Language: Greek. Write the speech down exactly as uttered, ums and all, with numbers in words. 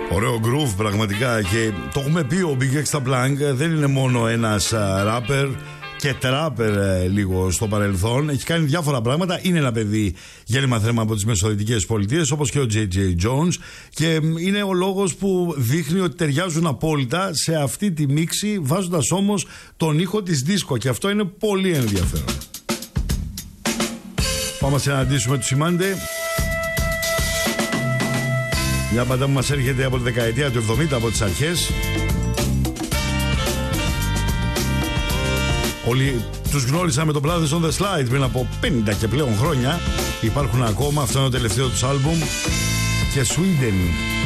Ωραίο groove πραγματικά. Και το έχουμε πει, ο Big Extra Blanc δεν είναι μόνο ένας ράπερ και τράπερ λίγο στο παρελθόν. Έχει κάνει διάφορα πράγματα. Είναι ένα παιδί γέννημα θρέμα από τις Μεσοδυτικές Πολιτείες, όπως και ο τζέι τζέι Jones. Και είναι ο λόγος που δείχνει ότι ταιριάζουν απόλυτα σε αυτή τη μίξη, βάζοντας όμως τον ήχο της δίσκο. Και αυτό είναι πολύ ενδιαφέρον. Πάμε να συναντήσουμε τους Simande. Μια μπάντα που μας έρχεται από τη δεκαετία του εβδομήντα, από τις αρχές. Όλοι τους γνώρισαν με το Brothers on the Slide πριν από πενήντα και πλέον χρόνια. Υπάρχουν ακόμα, αυτό είναι το τελευταίο τους άλμπουμ. Και Sweden.